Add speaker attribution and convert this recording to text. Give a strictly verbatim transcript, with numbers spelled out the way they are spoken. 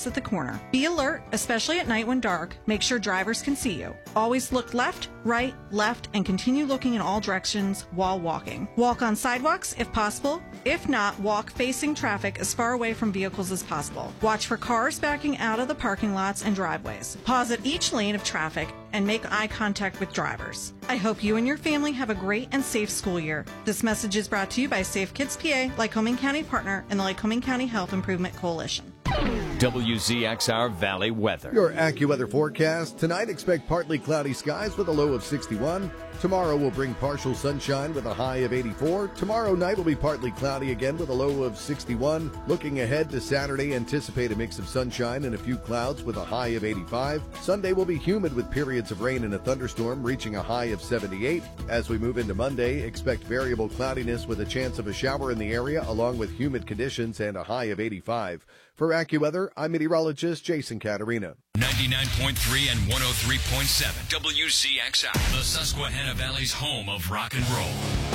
Speaker 1: house at the corner. Be alert, especially at night when dark. Make sure drivers can see you. Always look left, right, left, and continue looking in all directions while walking. Walk on sidewalks if possible. If not, walk facing traffic as far away from vehicles as possible. Watch for cars backing out of the parking lots and driveways. Pause at each lane of traffic and make eye contact with drivers. I hope you and your family have a great and safe school year. This message is brought to you by Safe Kids P A, Lycoming County Partner, and the Lycoming County Health Improvement Coalition.
Speaker 2: W Z X R Valley weather.
Speaker 3: Your AccuWeather forecast. Tonight, expect partly cloudy skies with a low of sixty-one. Tomorrow will bring partial sunshine with a high of eighty-four. Tomorrow night will be partly cloudy again with a low of sixty-one. Looking ahead to Saturday, anticipate a mix of sunshine and a few clouds with a high of eighty-five. Sunday will be humid with periods of rain and a thunderstorm reaching a high of seventy-eight. As we move into Monday, expect variable cloudiness with a chance of a shower in the area along with humid conditions and a high of eighty-five. For AccuWeather, I'm meteorologist Jason Caterina.
Speaker 4: ninety-nine point three and one oh three point seven W Z X R, the Susquehanna Valley's home of rock and roll.